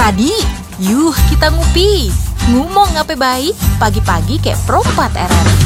Radi, yuh kita ngupi. Ngomong ngape baik, pagi-pagi kayak perompat RRI.